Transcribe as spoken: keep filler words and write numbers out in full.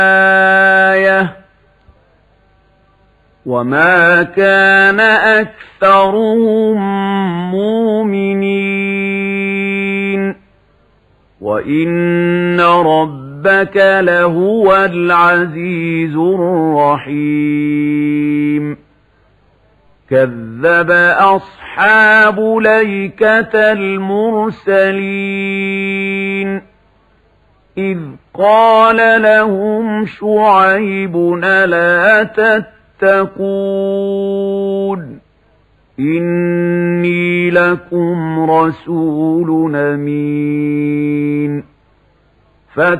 آية وما كان أكثرهم مؤمنين وإن ربك لهو العزيز الرحيم كذب أصحاب ليكة المرسلين إذ قال لهم شعيب ألا تتقون إني لكم رسول أمين